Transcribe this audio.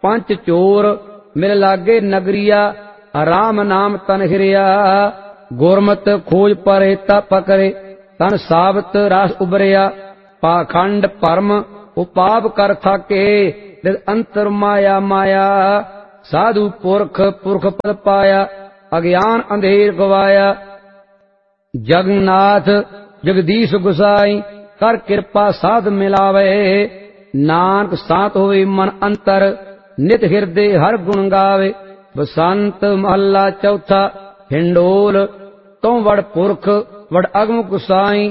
पंच चोर मिल लागे नगरिया, राम नाम तन हिरिया। गुरमत खोज परे पकरे, तन साबत रास उबरिया। पाखंड परम उपाप कर थाके, अंतर माया माया। साधु पुरख पुरख पद पाया, अज्ञान अंधेर गवाया। जगन्नाथ जगदीश गुसाई, कर कृपा साध मिलावे। नानक सात होवे मन अंतर, नित हृदय हर गुण गावे। बसंत महला चौथा। हिंडोल तो वड़ पुरख वड़ अगम गुसाई,